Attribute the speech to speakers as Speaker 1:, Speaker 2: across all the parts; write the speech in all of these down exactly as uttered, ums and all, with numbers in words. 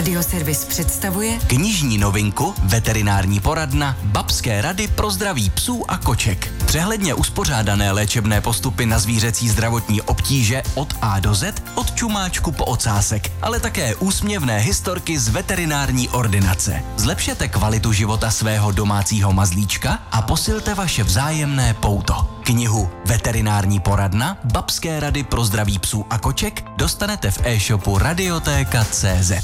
Speaker 1: Radioservis představuje
Speaker 2: knižní novinku Veterinární poradna Babské rady pro zdraví psů a koček. Přehledně uspořádané léčebné postupy na zvířecí zdravotní obtíže od A do Z, od čumáčku po ocásek, ale také úsměvné historky z veterinární ordinace. Zlepšete kvalitu života svého domácího mazlíčka a posilte vaše vzájemné pouto. Knihu Veterinární poradna Babské rady pro zdraví psů a koček dostanete v e-shopu radiotéka tečka cé zet.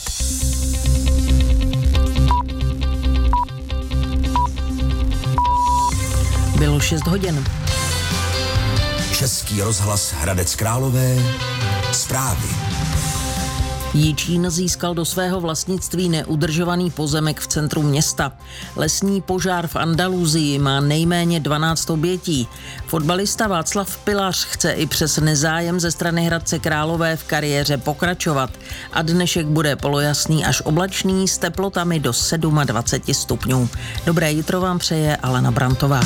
Speaker 3: Bylo šest hodin.
Speaker 4: Český rozhlas Hradec Králové. Zprávy.
Speaker 3: Jičín získal do svého vlastnictví neudržovaný pozemek v centru města. Lesní požár v Andaluzii má nejméně dvanáct obětí. Fotbalista Václav Pilař chce i přes nezájem ze strany Hradce Králové v kariéře pokračovat. A dnešek bude polojasný až oblačný s teplotami do dvacet sedm stupňů. Dobré jitro vám přeje Alena Brantová.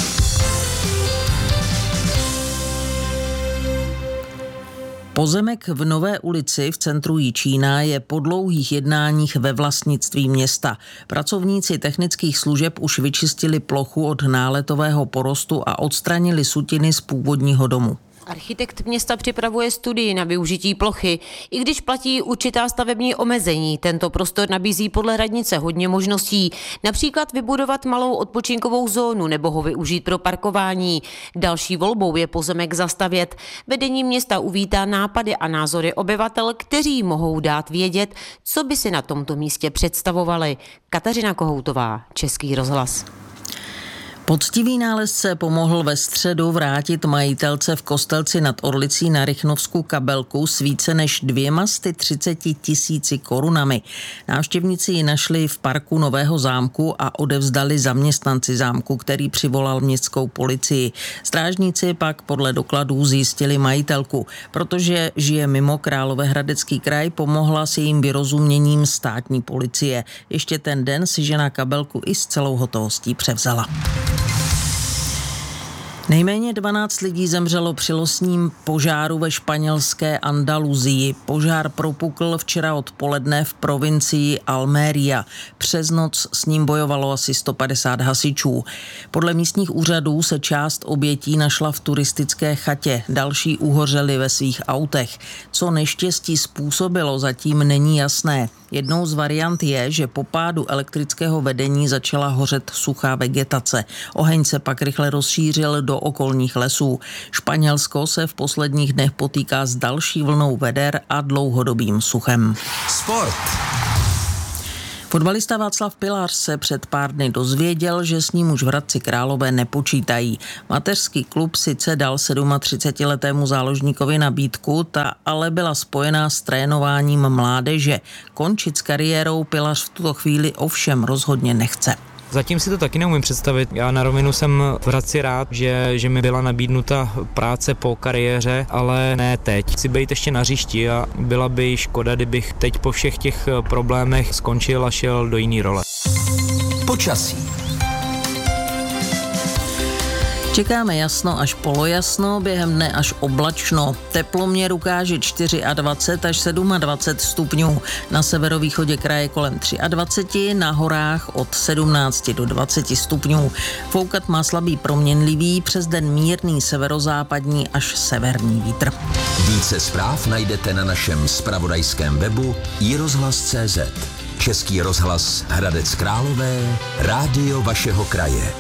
Speaker 3: Pozemek v Nové ulici v centru Jičína je po dlouhých jednáních ve vlastnictví města. Pracovníci technických služeb už vyčistili plochu od náletového porostu a odstranili sutiny z původního domu.
Speaker 5: Architekt města připravuje studii na využití plochy. I když platí určitá stavební omezení, tento prostor nabízí podle radnice hodně možností. Například vybudovat malou odpočinkovou zónu nebo ho využít pro parkování. Další volbou je pozemek zastavět. Vedení města uvítá nápady a názory obyvatel, kteří mohou dát vědět, co by si na tomto místě představovali. Kateřina Kohoutová, Český rozhlas.
Speaker 3: Poctivý nálezce pomohl ve středu vrátit majitelce v Kostelci nad Orlicí na Rychnovsku kabelku s více než dvěma sty třiceti tisíci korunami. Návštěvníci ji našli v parku Nového zámku a odevzdali zaměstnanci zámku, který přivolal městskou policii. Strážníci pak podle dokladů zjistili majitelku. Protože žije mimo Královéhradecký kraj, pomohla s jejím vyrozuměním státní policie. Ještě ten den si žena kabelku i s celou hotovostí převzala. Nejméně dvanáct lidí zemřelo při lesním požáru ve španělské Andaluzii. Požár propukl včera odpoledne v provincii Almería. Přes noc s ním bojovalo asi sto padesát hasičů. Podle místních úřadů se část obětí našla v turistické chatě, další uhořeli ve svých autech. Co neštěstí způsobilo, zatím není jasné. Jednou z variant je, že po pádu elektrického vedení začala hořet suchá vegetace. Oheň se pak rychle rozšířil do okolních lesů. Španělsko se v posledních dnech potýká s další vlnou veder a dlouhodobým suchem.
Speaker 4: Sport.
Speaker 3: Fotbalista Václav Pilař se před pár dny dozvěděl, že s ním už v Hradci Králové nepočítají. Mateřský klub sice dal třicetisedmiletému záložníkovi nabídku, ta ale byla spojená s trénováním mládeže. Končit s kariérou Pilař v tuto chvíli ovšem rozhodně nechce.
Speaker 6: Zatím si to taky neumím představit. Já na rovinu jsem v Hradci rád, že, že mi byla nabídnuta práce po kariéře, ale ne teď. Chci být ještě na hřišti a byla by škoda, kdybych teď po všech těch problémech skončil a šel do jiné role.
Speaker 4: Počasí.
Speaker 3: Čekáme jasno až polojasno, během dne až oblačno. Teploměr ukáže dvacet čtyři až dvacet sedm stupňů. Na severovýchodě kraje kolem dvacet tři, na horách od sedmnáct do dvaceti stupňů. Foukat má slabý proměnlivý, přes den mírný severozápadní až severní vítr.
Speaker 4: Více zpráv najdete na našem zpravodajském webu i rozhlas tečka cé zet. Český rozhlas Hradec Králové, rádio vašeho kraje.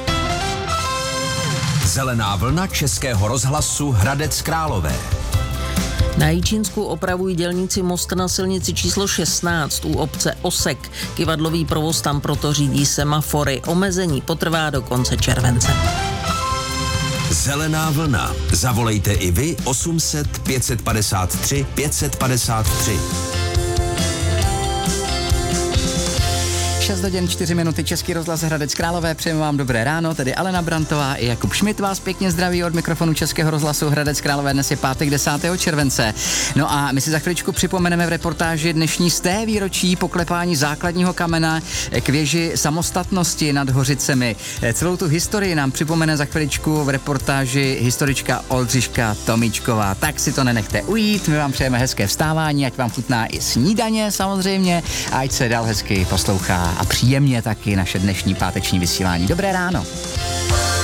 Speaker 4: Zelená vlna Českého rozhlasu Hradec Králové.
Speaker 3: Na Jičínsku opravují dělníci most na silnici číslo šestnáct u obce Osek. Kyvadlový provoz tam proto řídí semafory. Omezení potrvá do konce července.
Speaker 4: Zelená vlna. Zavolejte i vy osm set pět set padesát tři pět set padesát tři.
Speaker 1: šest hodin čtyři minuty, Český rozhlas Hradec Králové, přejeme vám dobré ráno, tedy Alena Brantová i Jakub Šmit vás pěkně zdraví od mikrofonu Českého rozhlasu Hradec Králové, dnes je pátek desátého července. No a my si za chviličku připomeneme v reportáži dnešní sté výročí poklepání základního kamena k věži samostatnosti nad Hořicemi. Celou tu historii nám připomene za chviličku v reportáži historička Oldřiška Tomíčková. Tak si to nenechte ujít, my vám přejeme hezké vstávání, ať vám chutná i snídaně samozřejmě, a ať se dál hezky poslouchá a příjemně taky naše dnešní páteční vysílání. Dobré ráno.